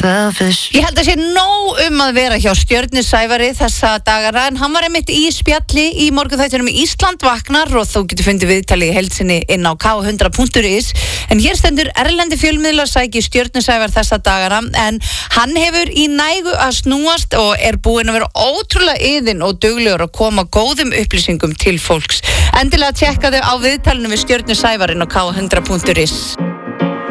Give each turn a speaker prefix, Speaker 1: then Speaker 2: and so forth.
Speaker 1: selfish.
Speaker 2: Ég held að sé nóg að vera hjá Stjörnu Sævari þessa dagana, en hann var einmitt í spjalli í morgunþættinum Ísland vaknar og þú getur fundið viðtalið í heild sinni inn á k100.is. En hér stendur erlendi fjölmiðlar sæki Stjörnu Sævar þessa dagana, en hann hefur í nægu að snúast og er búinn að vera ótrúlega iðinn og duglegur að koma góðum upplýsingum til fólks. Endilega tjekka þau á viðtalinu við Stjörnu Sævar inn á k100.is.